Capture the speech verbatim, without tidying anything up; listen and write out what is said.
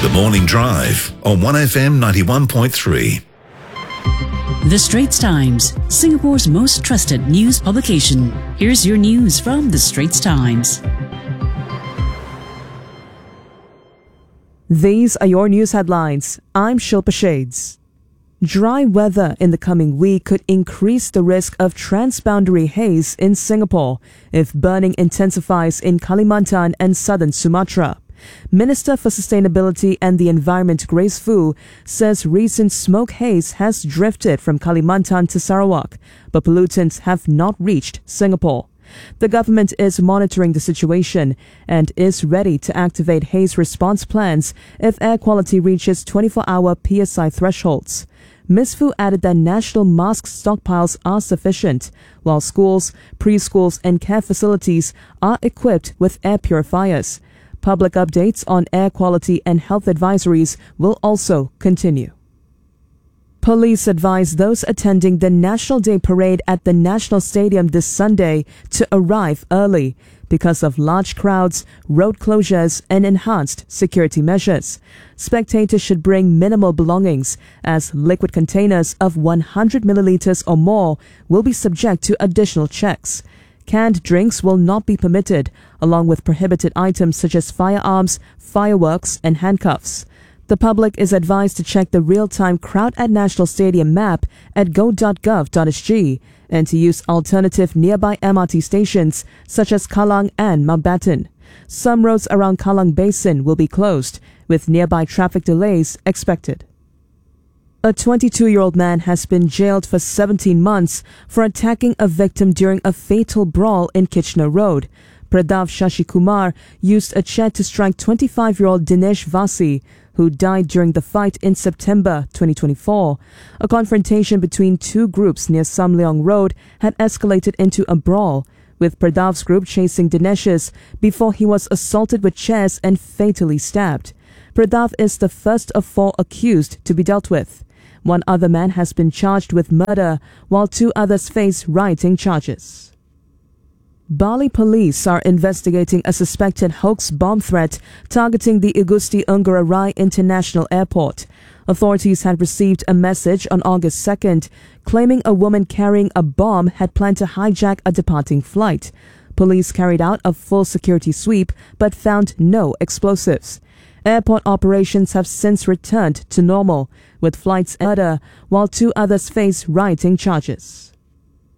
The Morning Drive on one F M ninety-one point three. The Straits Times, Singapore's most trusted news publication. Here's your news from The Straits Times. These are your news headlines. I'm Shilpa Shades. Dry weather in the coming week could increase the risk of transboundary haze in Singapore if burning intensifies in Kalimantan and southern Sumatra. Minister for Sustainability and the Environment Grace Fu says recent smoke haze has drifted from Kalimantan to Sarawak, but pollutants have not reached Singapore. The government is monitoring the situation and is ready to activate haze response plans if air quality reaches twenty-four hour P S I thresholds. Miz Fu added that national mask stockpiles are sufficient, while schools, preschools and care facilities are equipped with air purifiers. Public updates on air quality and health advisories will also continue. Police advise those attending the National Day Parade at the National Stadium this Sunday to arrive early because of large crowds, road closures and enhanced security measures. Spectators should bring minimal belongings as liquid containers of one hundred milliliters or more will be subject to additional checks. Canned drinks will not be permitted, along with prohibited items such as firearms, fireworks and handcuffs. The public is advised to check the real-time Crowd at National Stadium map at go dot gov dot s g and to use alternative nearby M R T stations such as Kallang and Mountbatten. Some roads around Kallang Basin will be closed, with nearby traffic delays expected. A twenty-two-year-old man has been jailed for seventeen months for attacking a victim during a fatal brawl in Kitchener Road. Pradav Shashikumar used a chair to strike twenty-five-year-old Dinesh Vasi, who died during the fight in September twenty twenty-four. A confrontation between two groups near Sam Leong Road had escalated into a brawl, with Pradav's group chasing Dinesh's before he was assaulted with chairs and fatally stabbed. Pradav is the first of four accused to be dealt with. One other man has been charged with murder, while two others face rioting charges. Bali police are investigating a suspected hoax bomb threat targeting the Igusti Ngurah Rai International Airport. Authorities had received a message on August second claiming a woman carrying a bomb had planned to hijack a departing flight. Police carried out a full security sweep but found no explosives. Airport operations have since returned to normal, with flights murder, while two others face rioting charges.